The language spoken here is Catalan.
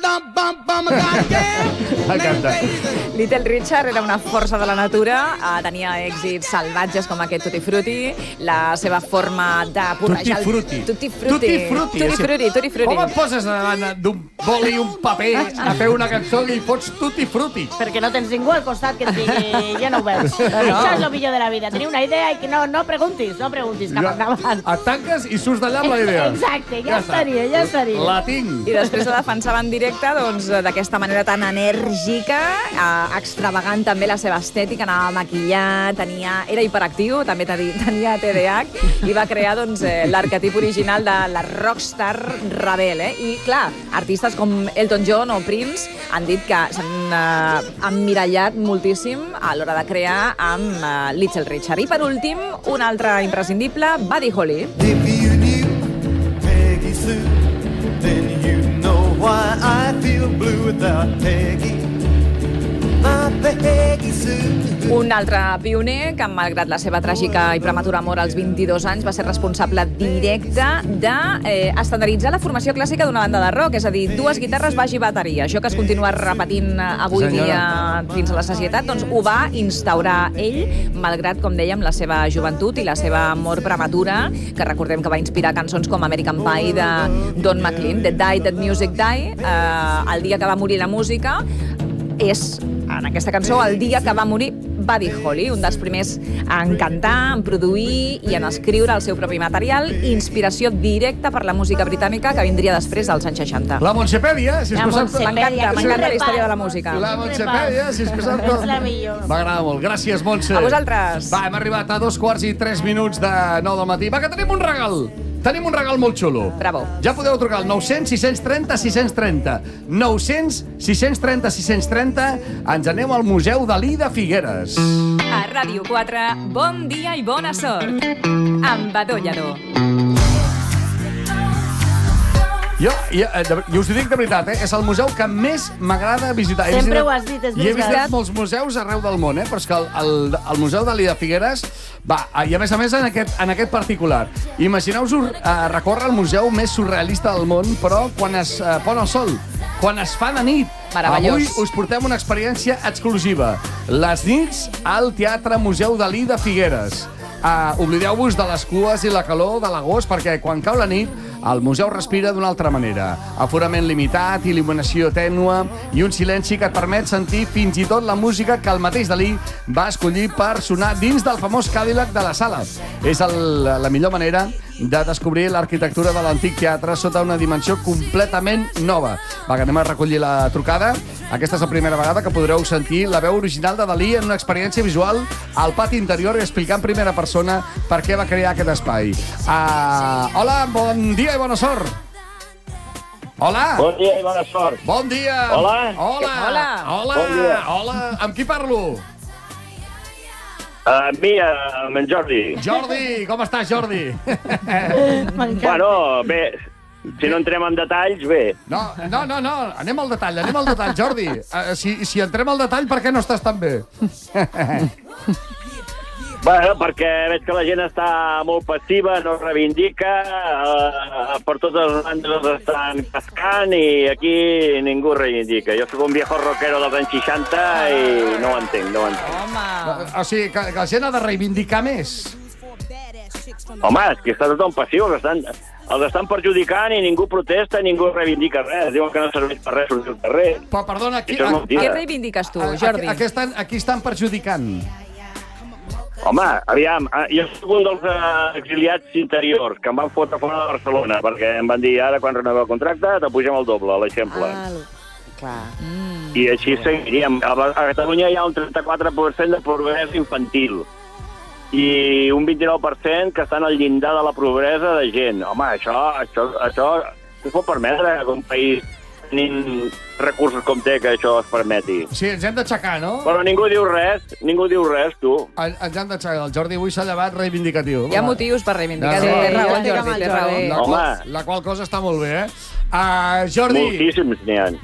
Little Richard era una força de la natura, tenia èxits salvatges com aquest Tutti Frutti, la seva forma de porrejar... Tutti Frutti. Com et poses davant d'un boli i un paper a fer una cançó i fots Tutti Frutti? Perquè no tens ningú al costat que et digui ja no ho veus. Això és el millor de la vida, tenir una idea i que no preguntis cap endavant. Et tanques i surts d'allà amb la idea. Exacte, ja estaria. La tinc. I després la defensava en directe d'aquesta manera tan enèrgica, extravagant també la seva estètica, anava maquillat, era hiperactiu, també tenia TDAH, i va crear l'arquetip original de la rockstar rebel. I clar, artistes com Elton John o Prince han dit que s'han emmirallat moltíssim a l'hora de crear amb Little Richard. I per últim, un altre imprescindible, Buddy Holly. If you knew Peggy Sue, then you know why I feel blue without Peggy. My Peggy Sue. Un altre pioner que, malgrat la seva tràgica i prematura mort als 22 anys, va ser responsable directe d'estandarditzar la formació clàssica d'una banda de rock, és a dir, 2 guitarres, baix i bateria. Això que es continua repetint avui dia fins a la societat, doncs ho va instaurar ell, malgrat, com dèiem, la seva joventut i la seva mort prematura, que recordem que va inspirar cançons com American Pie de Don McLean, The Day That Music Die, el dia que va morir la música, és, en aquesta cançó, el dia que va morir Buddy Holly, un dels primers en cantar, en produir i en escriure el seu propi material, inspiració directa per la música britànica que vindria després dels anys 60. La Montsepèdia, si és que saps... M'encanta la història de la música. La Montsepèdia, si és que saps... És la millor. M'agrada molt. Gràcies, Montse. A vosaltres. Va, hem arribat a 2:03 de 9 del matí. Va, que tenim un regal. Tenim un regal molt xulo. Bravo. Ja podeu trucar al 900 630 630. 900 630 630. Ens anem al Museu Dalí de Figueres. A Ràdio 4, bon dia i bona sort. Amb Badó Lladó. Jo us ho dic de veritat, és el museu que més m'agrada visitar. Sempre ho has dit, és I he veritat. visitat molts museus arreu del món, però és que el Museu Dalí de Figueres va, i a més en aquest particular. Imagineu-vos recórrer el museu més surrealista del món, però quan es pon el sol, quan es fa de nit. Meravellós. Avui us portem una experiència exclusiva. Les nits al Teatre Museu Dalí de Figueres. Oblideu-vos de les cues i la calor de l'agost, perquè quan cau la nit el museu respira d'una altra manera. Aforament limitat, il·luminació tènua i un silenci que et permet sentir fins i tot la música que el mateix Dalí va escollir per sonar dins del famós Cadillac de la sala. És la millor manera de descobrir l'arquitectura de l'antic teatre sota una dimensió completament nova. Va, que anem a recollir la trucada. Aquesta és la primera vegada que podreu sentir la veu original de Dalí en una experiència visual al pati interior i explicar en primera persona per què va crear aquest espai. Hola, bon dia i bona sort. Hola. Bon dia i bona sort. Bon dia. Hola. Hola. Hola. Hola. Bon dia. Hola. Amb qui parlo? Amb en Jordi. Jordi. Com estàs, Jordi? Bueno, bé, si no entrem en detalls, bé. No. Anem al detall, Jordi. Si entrem al detall, per què no estàs tan bé? Bueno, perquè veig que la gent està molt passiva, no reivindica, per totes les bandes estan cascant i aquí ningú reivindica. Jo soc un viejo rockero dels anys 60 i no ho entenc. Home. O sigui, que la gent ha de reivindicar més. Home, és que està tothom passiu, els estan perjudicant i ningú protesta, ningú reivindica res. Diuen que no serveix per res sortir al carrer. Però, perdona, Què reivindiques tu, Jordi? A qui estan perjudicant? Home, aviam, jo soc un dels exiliats interiors que em van fotre fora de Barcelona perquè em van dir, ara quan renoveu el contracte te pugem el doble, a l'eixample. Clar. I així seguiríem. A Catalunya hi ha un 34% de pobresa infantil i un 29% que estan al llindar de la pobresa de gent. Home, això es pot permetre que un país tenint recursos com té que això es permeti. Sí, ens hem d'aixecar, no? Però ningú diu res, tu. Ens hem d'aixecar. El Jordi avui s'ha llevat reivindicatiu. Hi ha motius per reivindicar. No, Té raó, jo Jordi, té raó. Home. La qual cosa està molt bé, Jordi. Moltíssims n'hi ha.